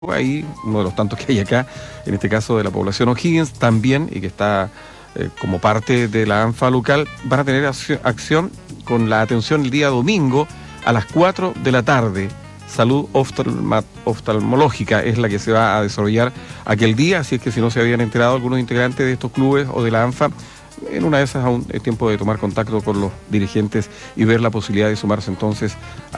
Ahí, uno de los tantos que hay acá, en este caso de la población O'Higgins también, y que está como parte de la ANFA local, van a tener acción con la atención el día domingo a las 4 de la tarde. Salud oftalmológica es la que se va a desarrollar aquel día, así es que si no se habían enterado algunos integrantes de estos clubes o de la ANFA, en una de esas aún es tiempo de tomar contacto con los dirigentes y ver la posibilidad de sumarse entonces a